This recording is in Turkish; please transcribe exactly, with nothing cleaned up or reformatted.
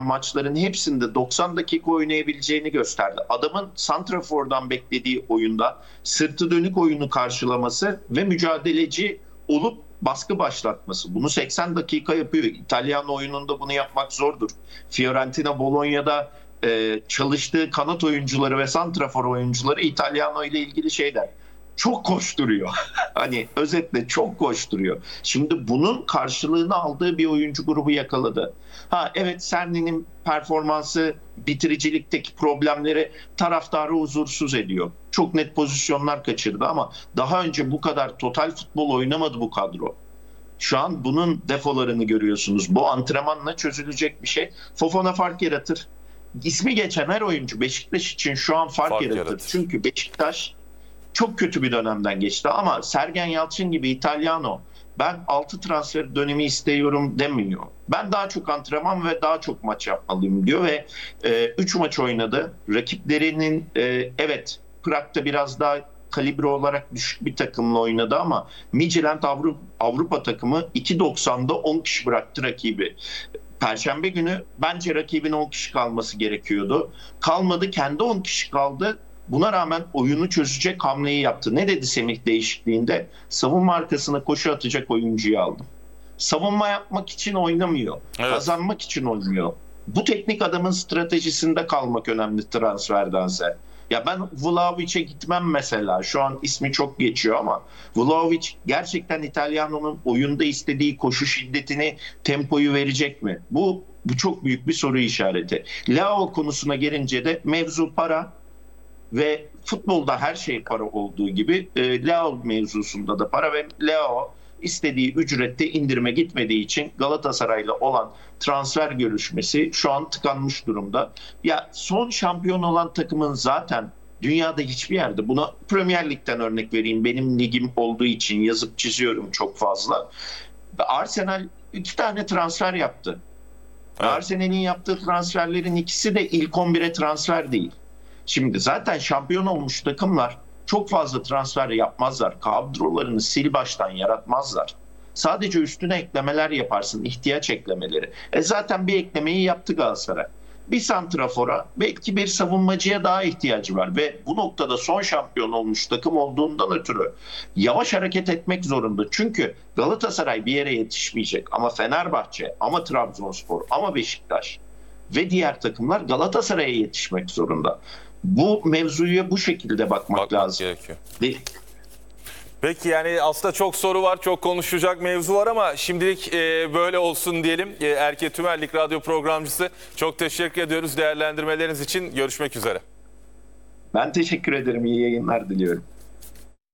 maçların hepsinde doksan dakika oynayabileceğini gösterdi. Adamın santrafordan beklediği oyunda sırtı dönük oyunu karşılaması ve mücadeleci olup baskı başlatması. Bunu seksen dakika yapıyor. İtalyan oyununda bunu yapmak zordur. Fiorentina, Bologna'da e, çalıştığı kanat oyuncuları ve santrafor oyuncuları İtalyano ile ilgili şeyler. Çok koşturuyor. Hani özetle çok koşturuyor. Şimdi bunun karşılığını aldığı bir oyuncu grubu yakaladı. Ha evet, Serni'nin performansı bitiricilikteki problemleri taraftarı huzursuz ediyor. Çok net pozisyonlar kaçırdı ama daha önce bu kadar total futbol oynamadı bu kadro. Şu an bunun defolarını görüyorsunuz. Bu antrenmanla çözülecek bir şey. Fofana fark yaratır. İsmi geçen her oyuncu Beşiktaş için şu an fark, fark yaratır. yaratır. Çünkü Beşiktaş çok kötü bir dönemden geçti ama Sergen Yalçın gibi İtalyano ben altı transfer dönemi istiyorum demiyor. Ben daha çok antrenman ve daha çok maç yapmalıyım diyor ve üç e, maç oynadı. Rakiplerinin e, evet Prag'da biraz daha kalibre olarak düşük bir takımla oynadı ama Midtjylland Avrupa, Avrupa takımı iki doksanda on kişi bıraktı rakibi. Perşembe günü bence rakibin on kişi kalması gerekiyordu. Kalmadı, kendi on kişi kaldı. Buna rağmen oyunu çözecek hamleyi yaptı. Ne dedi Semih değişikliğinde? Savunma arkasına koşu atacak oyuncuyu aldım. Savunma yapmak için oynamıyor. Evet. Kazanmak için oynuyor. Bu teknik adamın stratejisinde kalmak önemli transferdense. Ya ben Vlahovic'e gitmem mesela. Şu an ismi çok geçiyor ama Vlahovic gerçekten İtalyano'nun oyunda istediği koşu şiddetini, tempoyu verecek mi? Bu, bu çok büyük bir soru işareti. Leao konusuna gelince de mevzu para. Ve futbolda her şey para olduğu gibi e, Leao mevzusunda da para ve Leao istediği ücrette indirime gitmediği için Galatasaray'la olan transfer görüşmesi şu an tıkanmış durumda. Ya son şampiyon olan takımın zaten dünyada hiçbir yerde, buna Premier Lig'den örnek vereyim, benim ligim olduğu için yazıp çiziyorum çok fazla. Arsenal iki tane transfer yaptı. Evet. Arsenal'in yaptığı transferlerin ikisi de ilk on bire transfer değil. Şimdi zaten şampiyon olmuş takımlar çok fazla transfer yapmazlar. Kadrolarını sil baştan yaratmazlar. Sadece üstüne eklemeler yaparsın, ihtiyaç eklemeleri. E zaten bir eklemeyi yaptı Galatasaray. Bir santrafora, belki bir savunmacıya daha ihtiyacı var. Ve bu noktada son şampiyon olmuş takım olduğundan ötürü yavaş hareket etmek zorunda. Çünkü Galatasaray bir yere yetişmeyecek. Ama Fenerbahçe, ama Trabzonspor, ama Beşiktaş ve diğer takımlar Galatasaray'a yetişmek zorunda. Bu mevzuya bu şekilde bakmak, bakmak lazım. Gerekiyor. Ve... Peki, yani aslında çok soru var, çok konuşacak mevzu var ama şimdilik e, böyle olsun diyelim. E, Erke Tümer, Lig Radyo programcısı. Çok teşekkür ediyoruz değerlendirmeleriniz için. Görüşmek üzere. Ben teşekkür ederim. İyi yayınlar diliyorum.